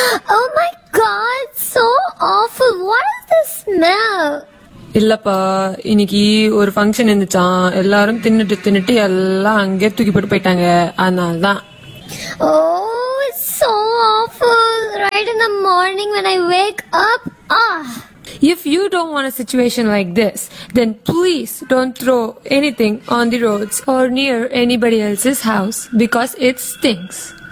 Oh my god, so awful. What is the smell? இல்லப்பா, இன்னைக்கு ஒரு ஃபங்க்ஷன் இருந்துச்சான். எல்லாரும் தின்னுட்டு எல்லாம் அங்கே தூக்கி போட்டு போயிட்டாங்க. அதனாலதான். Oh, it's so awful. Right in the morning when I wake up. If you don't want a situation like this, then please don't throw anything on the roads or near anybody else's house because it stinks.